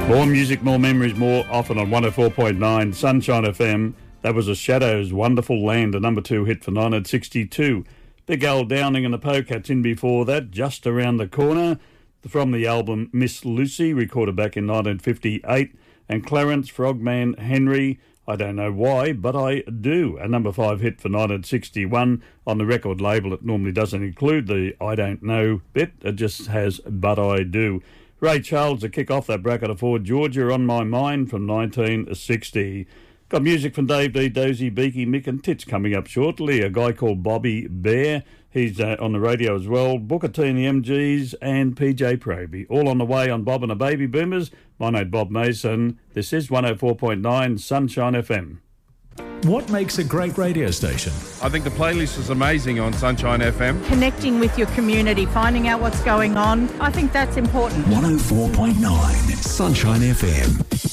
More music, more memories, more often on 104.9 Sunshine FM. That was a Shadows' Wonderful Land, a number 2 hit for 1962. Big Al Downing and the Polecats in before that, Just Around the Corner, from the album Miss Lucy, recorded back in 1958. And Clarence Frogman Henry, I Don't Know Why, But I Do, a number 5 hit for 1961 on the record label. It normally doesn't include the I Don't Know bit, it just has But I Do. Ray Charles to kick off that bracket of 4, Georgia On My Mind from 1960. Got music from Dave D, Dozy, Beaky, Mick and Tits coming up shortly. A guy called Bobby Bear, he's on the radio as well. Booker T and the MGs and PJ Proby. All on the way on Bob and the Baby Boomers. My name's Bob Mason. This is 104.9 Sunshine FM. What makes a great radio station? I think the playlist is amazing on Sunshine FM. Connecting with your community, finding out what's going on. I think that's important. 104.9 Sunshine FM.